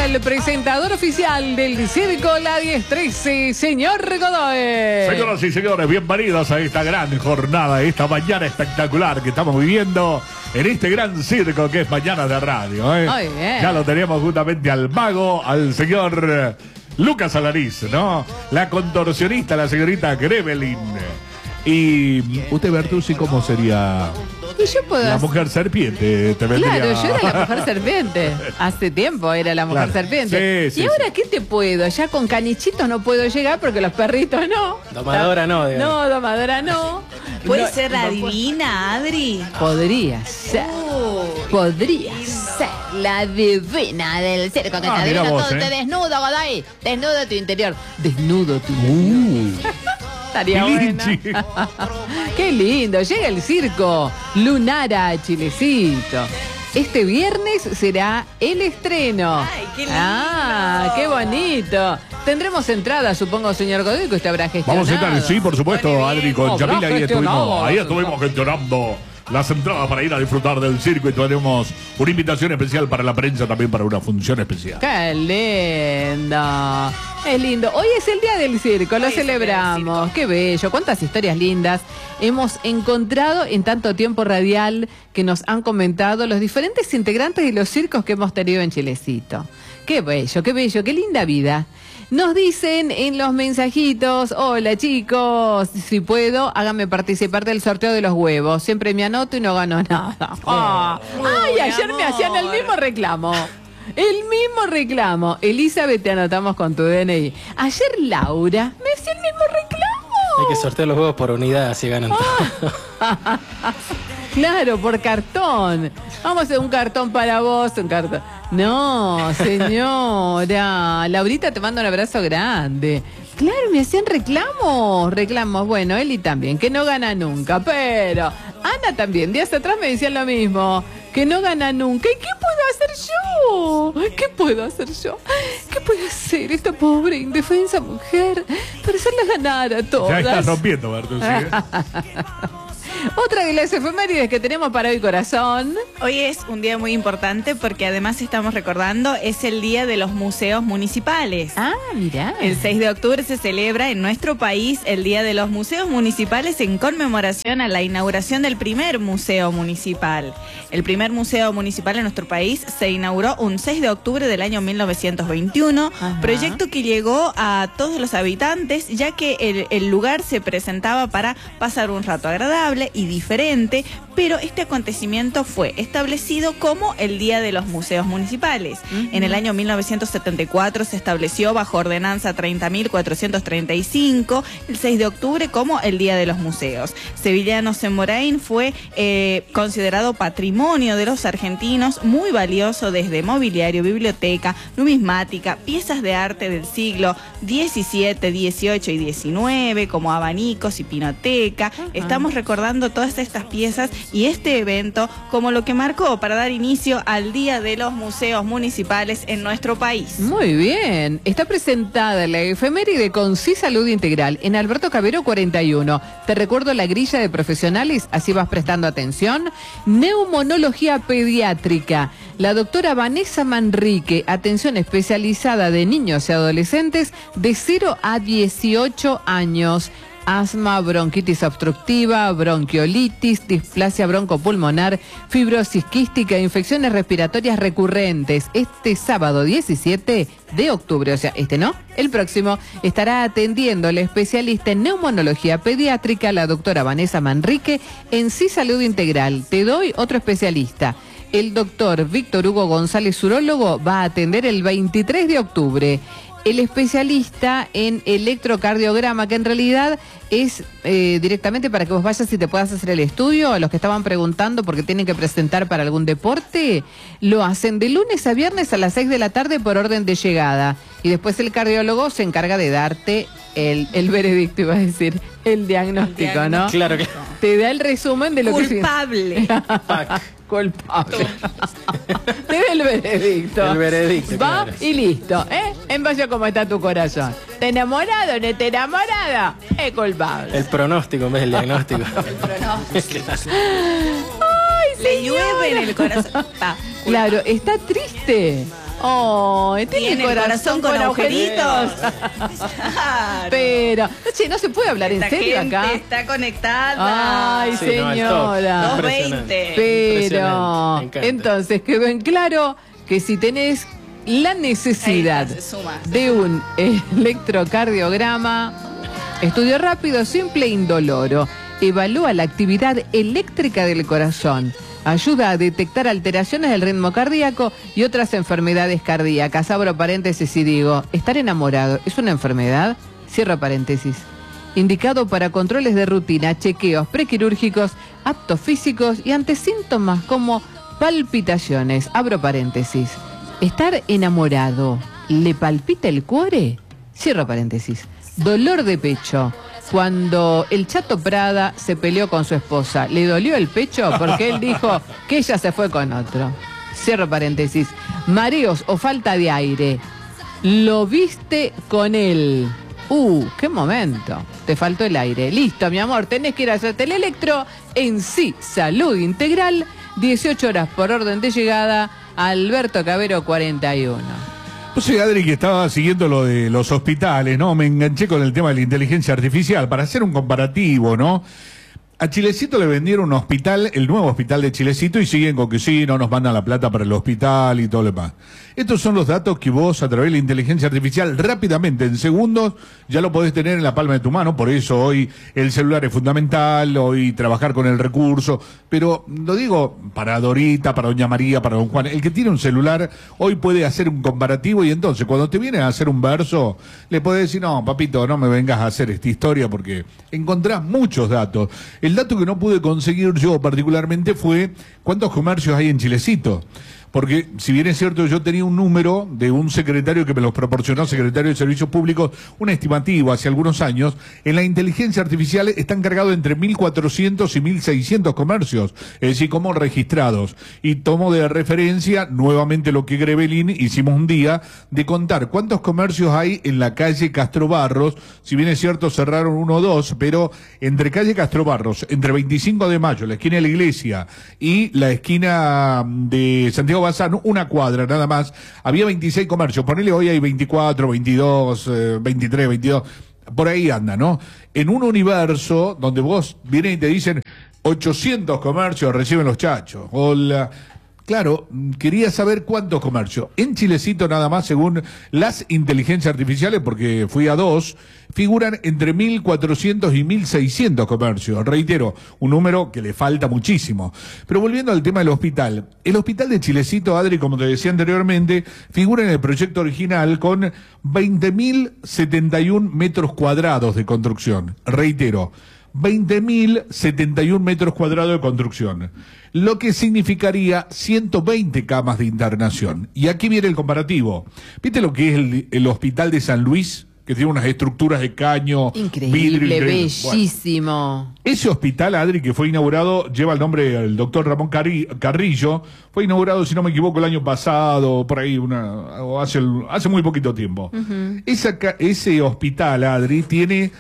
el presentador oficial del Circo La 1013, señor Godoy. Señoras y señores, bienvenidos a esta gran jornada, esta mañana espectacular que estamos viviendo en este gran circo que es Mañana de Radio. Muy bien. Ya lo tenemos justamente al mago, al señor Lucas Alariz, ¿no? La contorsionista, la señorita Grevelin. Y usted, Bertuzzi, ¿cómo sería? Y yo puedo La mujer serpiente, te vendría. Claro, yo era la mujer serpiente. Hace tiempo era la mujer serpiente. Sí, y sí, ahora, ¿qué te puedo? Ya con canichitos no puedo llegar porque los perritos no. Domadora no, digamos. No, domadora no. ¿Puede ser la divina, Adri? Podría ser. Podría ser la divina del circo que te adivina mira todo. vos, Te desnudo, Godoy. Desnudo tu interior. Desnudo tu interior. Estaría buena. Pilinchi. Qué lindo. Llega el circo Lunara a Chilecito. Este viernes será el estreno. ¡Ay, qué lindo! Ah, qué bonito. Tendremos entradas, supongo, señor Godoy, que usted habrá gestionado. Vamos a estar, sí, por supuesto, Adri, con Habrá Yamila, gestionado. ahí estuvimos gestionando las entradas para ir a disfrutar del circo y tenemos una invitación especial para la prensa también para una función especial. ¡Qué lindo! Es lindo. Hoy es el día del circo, lo Hoy es el día del celebramos. circo. Qué bello, cuántas historias lindas hemos encontrado en tanto tiempo radial que nos han comentado los diferentes integrantes de los circos que hemos tenido en Chilecito. Qué bello, qué linda vida. Nos dicen en los mensajitos: hola chicos, si puedo, háganme participar del sorteo de los huevos. Siempre me anoto y no gano nada. Ay, ayer me hacían el mismo reclamo. El mismo reclamo. Elizabeth, te anotamos con tu DNI. Ayer Laura me hacía el mismo reclamo. Hay que sortear los huevos por unidad, así ganan todo. Claro, por cartón. Vamos a hacer un cartón para vos, un cartón. No, señora. Laurita, te mando un abrazo grande. Claro, me hacían reclamos. Bueno, Eli también, que no gana nunca. Pero Ana también, días atrás me decían lo mismo, que no gana nunca. ¿Y qué puedo hacer yo? ¿Qué puedo hacer yo? ¿Qué puede hacer esta pobre, indefensa mujer para hacerla ganar a todas? Ya estás rompiendo, Bertuzzi, ¿eh? Otra de las efemérides que tenemos para hoy, corazón. Hoy es un día muy importante porque además estamos recordando, es el Día de los Museos Municipales. Ah, mirá. El 6 de octubre se celebra en nuestro país el Día de los Museos Municipales en conmemoración a la inauguración del primer museo municipal. El primer museo municipal en nuestro país se inauguró un 6 de octubre del año 1921, Ajá. proyecto que llegó a todos los habitantes ya que el lugar se presentaba para pasar un rato agradable y diferente, pero este acontecimiento fue establecido como el Día de los Museos Municipales. En el año 1974 se estableció bajo ordenanza 30.435 el 6 de octubre como el Día de los Museos. Sevillano Semorain fue considerado patrimonio de los argentinos, muy valioso desde mobiliario, biblioteca, numismática, piezas de arte del siglo XVII, XVIII y XIX, como abanicos y pinoteca. Estamos recordando todas estas piezas y este evento como lo que marcó para dar inicio al Día de los Museos Municipales en nuestro país. Muy bien. Está presentada la efeméride con Sí Salud Integral en Alberto Cabero 41. Te recuerdo la grilla de profesionales, así vas prestando atención. Neumonología pediátrica. La doctora Vanessa Manrique, atención especializada de niños y adolescentes de 0 a 18 años. Asma, bronquitis obstructiva, bronquiolitis, displasia broncopulmonar, fibrosis quística, infecciones respiratorias recurrentes. Este sábado 17 de octubre, o sea, el próximo, estará atendiendo la especialista en neumonología pediátrica, la doctora Vanessa Manrique, en Sí Salud Integral. Te doy otro especialista. El doctor Víctor Hugo González, urólogo, va a atender el 23 de octubre. El especialista en electrocardiograma, que en realidad es directamente para que vos vayas y te puedas hacer el estudio. A los que estaban preguntando porque tienen que presentar para algún deporte, lo hacen de lunes a viernes a las 6 de la tarde por orden de llegada. Y después el cardiólogo se encarga de darte el veredicto, iba a decir, el diagnóstico, ¿no? Claro que Te da el resumen de lo Culpable. Culpable. Te da el veredicto. El veredicto, Va claro. y listo, ¿eh? En base a cómo está tu corazón. ¿Te enamorado o no te enamorada? Es culpable. el pronóstico en vez del diagnóstico. Le llueve en el corazón. Claro, está triste. Oh, tiene el corazón con agujeritos. Claro. Pero, che, no se puede hablar en Esta serio gente acá. está conectada. Ay, Sí, no, al señora. toque. 220. Pero, Impresionante, me encanta. entonces quedó en claro que si tenés la necesidad Ahí está, se suma. de un electrocardiograma, estudio rápido, simple e indoloro, evalúa la actividad eléctrica del corazón, ayuda a detectar alteraciones del ritmo cardíaco y otras enfermedades cardíacas. Abro paréntesis y digo, ¿estar enamorado es una enfermedad? Cierro paréntesis. Indicado para controles de rutina, chequeos prequirúrgicos, aptos físicos y ante síntomas como palpitaciones. Abro paréntesis. ¿Estar enamorado le palpita el cuore? Cierro paréntesis. Dolor de pecho. Cuando el Chato Prada se peleó con su esposa, ¿le dolió el pecho? Porque él dijo que ella se fue con otro. Cierro paréntesis. Mareos o falta de aire. ¿Lo viste con él? ¡Qué momento! Te faltó el aire. Listo, mi amor, tenés que ir a hacerte el electro en Sí Salud Integral. 18 horas por orden de llegada. Alberto Cabero 41. No sé, Adri, que estaba siguiendo lo de los hospitales, ¿no? Me enganché con el tema de la inteligencia artificial para hacer un comparativo, ¿no? A Chilecito le vendieron un hospital, el nuevo hospital de Chilecito, y siguen con que sí, no nos mandan la plata para el hospital y todo lo demás. Estos son los datos que vos, a través de la inteligencia artificial, rápidamente, en segundos, ya lo podés tener en la palma de tu mano. Por eso hoy el celular es fundamental, hoy trabajar con el recurso. Pero lo digo para Dorita, para Doña María, para Don Juan. El que tiene un celular hoy puede hacer un comparativo, y entonces cuando te viene a hacer un verso, le podés decir, no, papito, no me vengas a hacer esta historia, porque encontrás muchos datos. El dato que no pude conseguir yo particularmente fue cuántos comercios hay en Chilecito. Porque, si bien es cierto, yo tenía un número de un secretario que me los proporcionó, secretario de Servicios Públicos, un estimativo hace algunos años, en la inteligencia artificial están cargados entre 1.400 y 1.600 comercios, es decir, como registrados. Y tomo de referencia nuevamente lo que Grevelin hicimos un día, de contar cuántos comercios hay en la calle Castro Barros. Si bien es cierto, cerraron 1 o 2, pero entre calle Castro Barros, entre 25 de Mayo, la esquina de la iglesia, y la esquina de Santiago Bazán, una cuadra nada más, había 26 comercios. Ponele, hoy hay 24, 22, 23, 22, por ahí anda, ¿no? En un universo donde vos vienes y te dicen 800 comercios reciben los chachos. Hola. Claro, quería saber cuántos comercios. En Chilecito nada más, según las inteligencias artificiales, porque fui a 2, figuran entre 1.400 y 1.600 comercios. Reitero, un número que le falta muchísimo. Pero volviendo al tema del hospital. El hospital de Chilecito, Adri, como te decía anteriormente, figura en el proyecto original con 20.071 metros cuadrados de construcción. Reitero, 20.071 metros cuadrados de construcción, lo que significaría 120 camas de internación. Y aquí viene el comparativo. ¿Viste lo que es el hospital de San Luis? Que tiene unas estructuras de caño, Increíble, vidrio, bellísimo. Bueno, ese hospital, Adri, que fue inaugurado, lleva el nombre del doctor Ramón Carrillo, fue inaugurado, si no me equivoco, el año pasado, por ahí, hace muy poquito tiempo. Ese hospital, Adri, tiene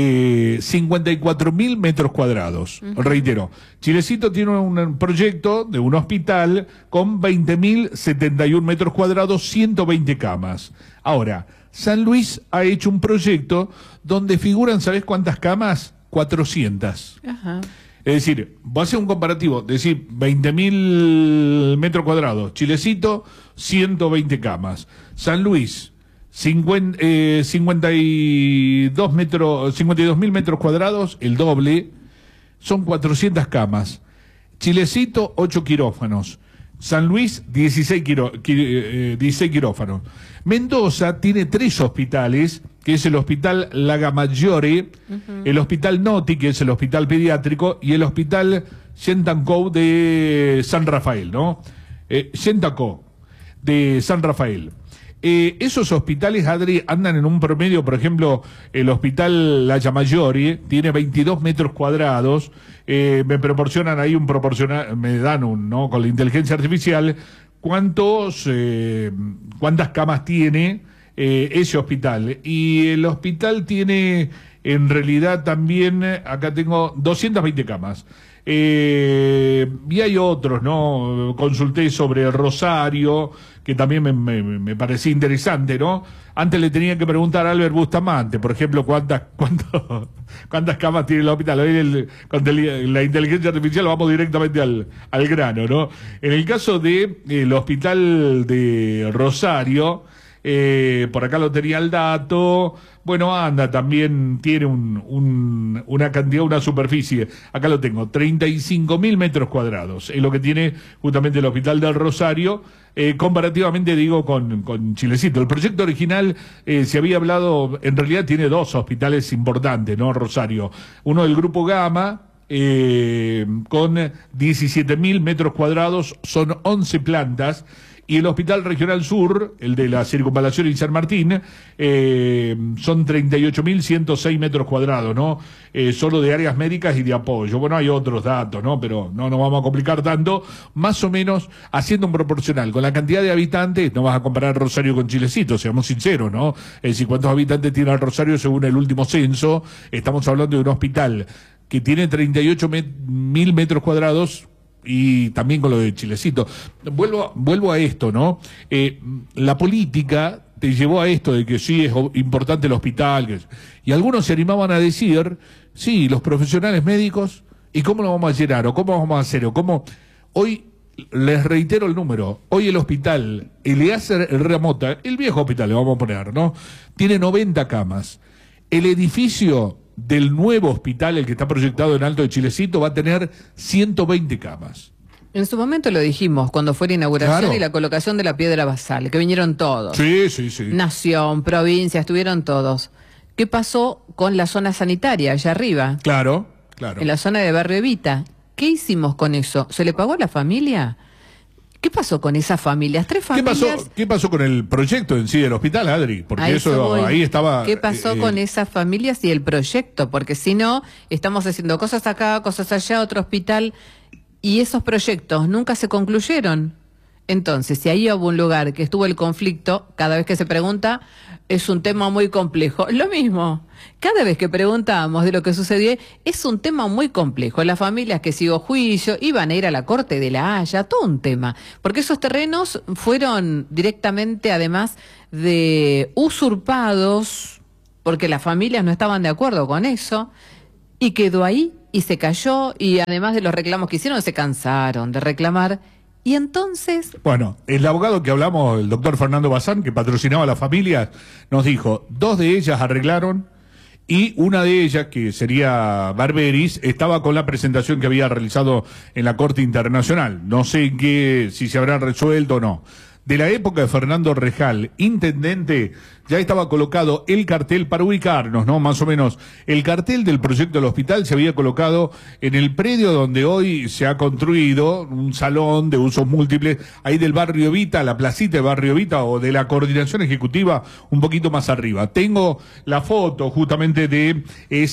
54.000 metros cuadrados. Reitero, Chilecito tiene un proyecto de un hospital con 20.071 metros cuadrados, 120 camas. Ahora, San Luis ha hecho un proyecto donde figuran, ¿sabés cuántas camas? 400. Ajá. Es decir, voy a hacer un comparativo, decir, 20.000 metros cuadrados. Chilecito, 120 camas. San Luis, 52.000 metros cuadrados, el doble, son 400 camas. Chilecito, 8 quirófanos. San Luis, 16 quirófanos. Mendoza tiene 3 hospitales, que es el Hospital Laga Maggiore, el Hospital Noti, que es el hospital pediátrico, y el Hospital Xentancó de San Rafael, ¿no? Xentancó de San Rafael. Esos hospitales, Adri, andan en un promedio. Por ejemplo, el Hospital Laga Maggiore tiene 22 metros cuadrados. Me proporcionan ahí me dan ¿no? Con la inteligencia artificial, cuántas camas tiene ese hospital. Y el hospital tiene, en realidad, también, acá tengo 220 camas. Y hay otros, ¿no? Consulté sobre Rosario, que también me parecía interesante, ¿no? Antes le tenía que preguntar a Albert Bustamante, por ejemplo, cuántas camas tiene el hospital. Hoy con la inteligencia artificial vamos directamente al grano, ¿no? En el caso de el hospital de Rosario, por acá lo tenía el dato. Bueno, anda, también tiene una cantidad, una superficie. Acá lo tengo, 35.000 metros cuadrados. Es lo que tiene justamente el Hospital del Rosario, comparativamente, digo, con Chilecito. El proyecto original, se había hablado, en realidad tiene dos hospitales importantes, ¿no? Rosario. Uno del Grupo Gama, con 17.000 metros cuadrados, son 11 plantas. Y el Hospital Regional Sur, el de la Circunvalación y San Martín, son 38.106 metros cuadrados, ¿no? Solo de áreas médicas y de apoyo. Bueno, hay otros datos, ¿no? Pero no nos vamos a complicar tanto. Más o menos, haciendo un proporcional con la cantidad de habitantes, no vas a comparar Rosario con Chilecito, seamos sinceros, ¿no? Es decir, ¿cuántos habitantes tiene el Rosario según el último censo? Estamos hablando de un hospital que tiene 38.000 metros cuadrados, y también con lo de Chilecito. Vuelvo a esto, ¿no? La política te llevó a esto de que sí es importante el hospital, y algunos se animaban a decir, sí, los profesionales médicos, ¿y cómo lo vamos a llenar? ¿O cómo vamos a hacer? ¿O cómo? Hoy, les reitero el número, hoy el hospital, el Eliezer Herrera, el viejo hospital, le vamos a poner, ¿no? Tiene 90 camas. El edificio del nuevo hospital, el que está proyectado en Alto de Chilecito, va a tener 120 camas. En su momento lo dijimos, cuando fue la inauguración, claro, y la colocación de la piedra basal, que vinieron todos. Sí, sí, sí. Nación, provincia, estuvieron todos. ¿Qué pasó con la zona sanitaria allá arriba? Claro, claro. En la zona de Barrio Evita. ¿Qué hicimos con eso? ¿Se le pagó a la familia? ¿Qué pasó con esas familias? 3 familias. ¿Qué pasó con el proyecto en sí del hospital, Adri? Porque eso ahí estaba. ¿Qué pasó con esas familias y el proyecto? Porque si no, estamos haciendo cosas acá, cosas allá, otro hospital, y esos proyectos nunca se concluyeron. Entonces, si ahí hubo un lugar que estuvo el conflicto, cada vez que se pregunta, es un tema muy complejo. Lo mismo, cada vez que preguntamos de lo que sucedió, es un tema muy complejo. Las familias que siguió juicio, iban a ir a la Corte de la Haya, todo un tema. Porque esos terrenos fueron directamente, además de usurpados, porque las familias no estaban de acuerdo con eso, y quedó ahí, y se cayó, y además de los reclamos que hicieron, se cansaron de reclamar. Y entonces... Bueno, el abogado que hablamos, el doctor Fernando Bazán, que patrocinaba a las familias, nos dijo, 2 de ellas arreglaron y una de ellas, que sería Barberis, estaba con la presentación que había realizado en la Corte Internacional. No sé si se habrá resuelto o no. De la época de Fernando Rejal, intendente, ya estaba colocado el cartel para ubicarnos, ¿no? Más o menos, el cartel del proyecto del hospital se había colocado en el predio donde hoy se ha construido un salón de usos múltiples, ahí del Barrio Evita, la placita de Barrio Evita, o de la Coordinación Ejecutiva, un poquito más arriba. Tengo la foto justamente de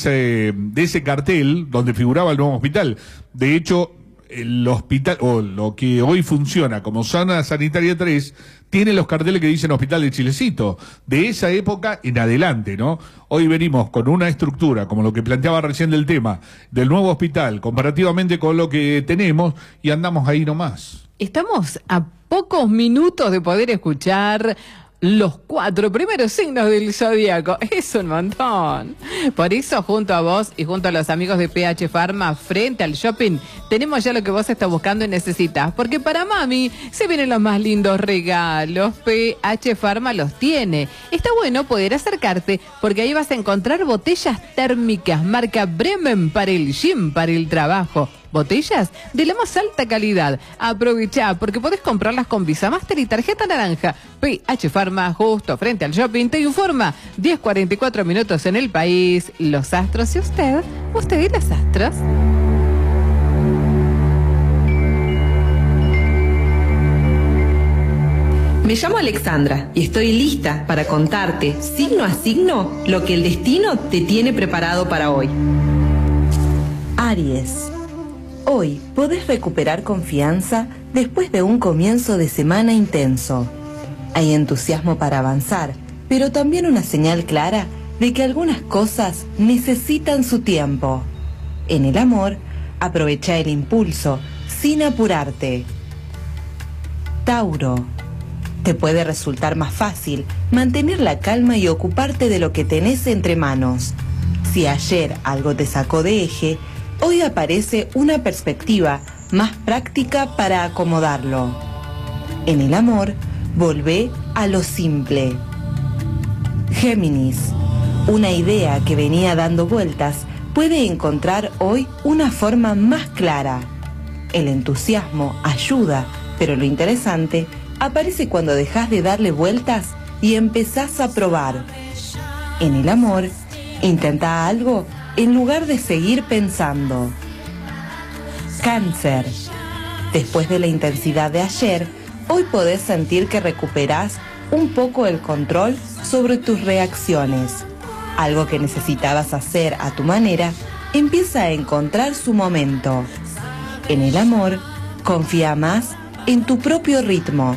ese cartel donde figuraba el nuevo hospital. De hecho, el hospital, o lo que hoy funciona como zona sanitaria 3, tiene los carteles que dicen Hospital de Chilecito, de esa época en adelante, ¿no? Hoy venimos con una estructura, como lo que planteaba recién del tema, del nuevo hospital, comparativamente con lo que tenemos, y andamos ahí nomás. Estamos a pocos minutos de poder escuchar los 4 primeros signos del zodíaco. Es un montón. Por eso, junto a vos y junto a los amigos de PH Pharma, frente al shopping, tenemos ya lo que vos estás buscando y necesitas. Porque para mami se vienen los más lindos regalos. PH Pharma los tiene. Está bueno poder acercarte, porque ahí vas a encontrar botellas térmicas marca Bremen para el gym, para el trabajo. Botellas de la más alta calidad. Aprovechá, porque podés comprarlas con Visa Master y tarjeta naranja. PH Pharma, justo frente al shopping, te informa. 10:44 minutos en el país. Los astros y usted y los astros. Me llamo Alexandra y estoy lista para contarte, signo a signo, lo que el destino te tiene preparado para hoy. Aries. Hoy podés recuperar confianza después de un comienzo de semana intenso. Hay entusiasmo para avanzar, pero también una señal clara de que algunas cosas necesitan su tiempo. En el amor, aprovecha el impulso sin apurarte. Tauro. Te puede resultar más fácil mantener la calma y ocuparte de lo que tenés entre manos. Si ayer algo te sacó de eje, hoy aparece una perspectiva más práctica para acomodarlo. En el amor, volvé a lo simple. Géminis, una idea que venía dando vueltas puede encontrar hoy una forma más clara. El entusiasmo ayuda, pero lo interesante aparece cuando dejas de darle vueltas y empezás a probar. En el amor, intenta algo en lugar de seguir pensando. Cáncer, después de la intensidad de ayer, hoy podés sentir que recuperás un poco el control sobre tus reacciones. Algo que necesitabas hacer a tu manera empieza a encontrar su momento. En el amor, confía más en tu propio ritmo.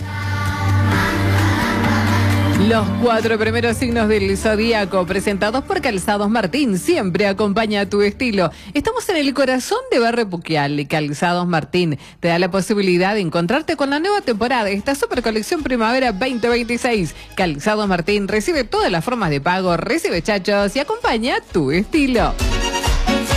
Los 4 primeros signos del zodíaco presentados por Calzados Martín siempre acompaña tu estilo. Estamos en el corazón de Barrio Puquial y Calzados Martín te da la posibilidad de encontrarte con la nueva temporada de esta super colección Primavera 2026. Calzados Martín recibe todas las formas de pago, recibe chachos y acompaña tu estilo.